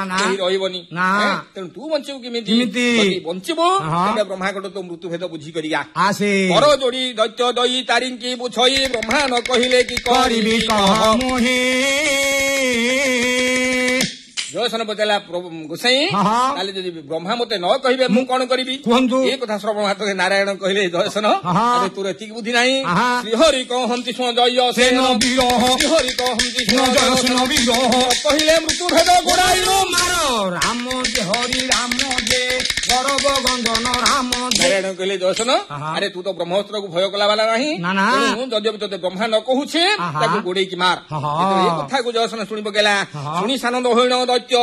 କେହି ରହିବନି ନା। ତେଣୁ ତୁ ବଞ୍ଚିବୁ କେମିତି କେମିତି? ଯଦି ବଞ୍ଚିବୁ ତେବେ ବ୍ରହ୍ମାଙ୍କଠୁ ତୋ ମୃତ୍ୟୁ ଭେଦ ବୁଝି କରିଆ ଆସେ କର ଯୋଡି ଦୈତ୍ୟ ଦଇ ତାରିଙ୍କି ବୁଝଇ ବ୍ରହ୍ମା ନ କହିଲେ କି କରିବି କହ ମୁହିଁ ଜୟସନ ପଚାରିଲା ଗୋସାଇଁ ହଁ। ତାହେଲେ ଯଦି ବ୍ରହ୍ମା ମତେ ନ କହିବେ ମୁଁ କଣ କରିବି କୁହନ୍ତୁ। ଏ କଥା ଶ୍ରବଣ ମାତ୍ରକେ ନାରାୟଣ କହିଲେ ଜୟସନ ହଁ। ଆରେ ତୋର ଏତିକି ବୁଦ୍ଧି ନାହିଁ ଆହା। ଶ୍ରୀହରି କହନ୍ତି ଶୁଣ ଜୟ ସେନ ଶ୍ରୀହରି କହନ୍ତି ଶୁଣ ଜୟ ସେନ କହିଲେ ମୃତ୍ୟୁ ଭେଦ ଗୋଡାଇର ମାର ରାମ ଯେ ହରି ରାମ ଯେ ଗରବ ଗନ୍ଦନ ରାମ ଯେ ନାରାୟଣ କହିଲେ ଜୟସନ ଆହା। ଆରେ ତୁ ତ ବ୍ରହ୍ମାସ୍ତ୍ରକୁ ଭୟ କଲା ବାଲା ନାହିଁ ନା, ନା। ତେଣୁ ଯଦି ବି ତୋତେ ବ୍ରହ୍ମା ନ କହୁଛେ ଆହା। ତାକୁ ଗୋଡେଇକି ମାର ଆହା। ଯେତେବେଳେ ଏ କଥାକୁ ଜୟସନ ଶୁଣି ପକେଇଲା ଆହା। ଶୁଣି ସାନନ୍ଦ ହୋଇଣ ଦୈତ୍ୟ